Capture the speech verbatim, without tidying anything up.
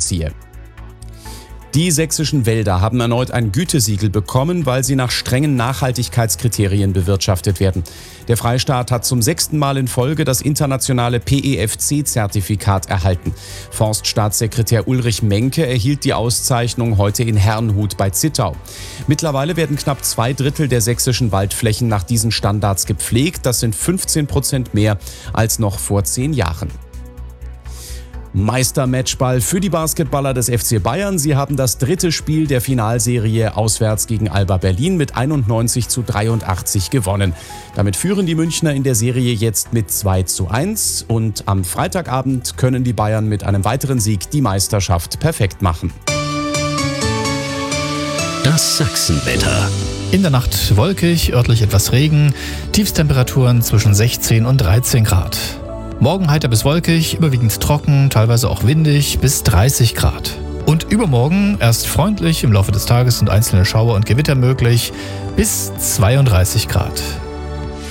ziehe. Die sächsischen Wälder haben erneut ein Gütesiegel bekommen, weil sie nach strengen Nachhaltigkeitskriterien bewirtschaftet werden. Der Freistaat hat zum sechsten Mal in Folge das internationale P E F C-Zertifikat erhalten. Forststaatssekretär Ulrich Menke erhielt die Auszeichnung heute in Herrnhut bei Zittau. Mittlerweile werden knapp zwei Drittel der sächsischen Waldflächen nach diesen Standards gepflegt. Das sind fünfzehn Prozent mehr als noch vor zehn Jahren. Meistermatchball für die Basketballer des F C Bayern. Sie haben das dritte Spiel der Finalserie auswärts gegen Alba Berlin mit einundneunzig zu dreiundachtzig gewonnen. Damit führen die Münchner in der Serie jetzt mit zwei zu eins und am Freitagabend können die Bayern mit einem weiteren Sieg die Meisterschaft perfekt machen. Das Sachsenwetter. In der Nacht wolkig, örtlich etwas Regen, Tiefstemperaturen zwischen sechzehn und dreizehn Grad. Morgen heiter bis wolkig, überwiegend trocken, teilweise auch windig, bis dreißig Grad. Und übermorgen erst freundlich, im Laufe des Tages sind einzelne Schauer und Gewitter möglich, bis zweiunddreißig Grad.